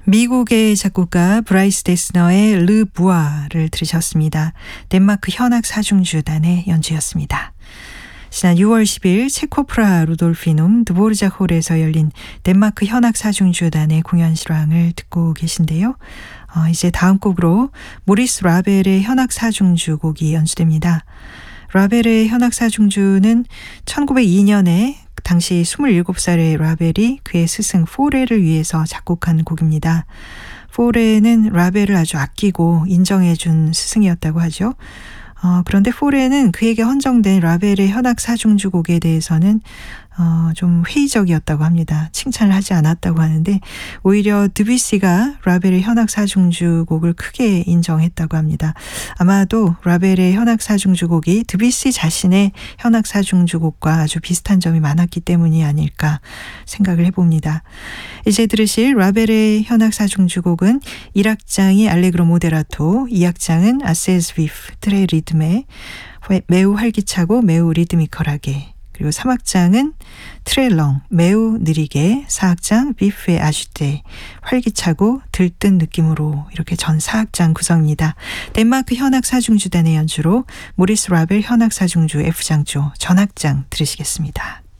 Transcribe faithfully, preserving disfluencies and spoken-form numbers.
미국의 작곡가 브라이스 데스너의 르 부아를 들으셨습니다. 덴마크 현악 사중주단의 연주였습니다. 지난 유월 십일 체코프라 루돌피눔 드보르작 홀에서 열린 덴마크 현악 사중주단의 공연 실황을 듣고 계신데요. 어, 이제 다음 곡으로 모리스 라벨의 현악 사중주 곡이 연주됩니다. 라벨의 현악 사중주는 천구백이 년에 당시 스물일곱 살의 라벨이 그의 스승 포레를 위해서 작곡한 곡입니다. 포레는 라벨을 아주 아끼고 인정해준 스승이었다고 하죠. 어, 그런데 포레는 그에게 헌정된 라벨의 현악 사중주 곡에 대해서는 어, 좀 회의적이었다고 합니다. 칭찬을 하지 않았다고 하는데 오히려 드뷔시가 라벨의 현악 사중주 곡을 크게 인정했다고 합니다. 아마도 라벨의 현악 사중주 곡이 드뷔시 자신의 현악 사중주 곡과 아주 비슷한 점이 많았기 때문이 아닐까 생각을 해봅니다. 이제 들으실 라벨의 현악 사중주 곡은 일 악장이 알레그로 모데라토, 이 악장은 아세스 비프, 트레 리듬에 매우 활기차고 매우 리드미컬하게, 그리고 삼 악장은 트렐렁, 매우 느리게, 사 악장 비프의 아주테, 활기차고 들뜬 느낌으로 이렇게 전 사 악장 구성입니다. 덴마크 현악 사중주단의 연주로 모리스 라벨 현악 사중주 F장조 전악장 들으시겠습니다.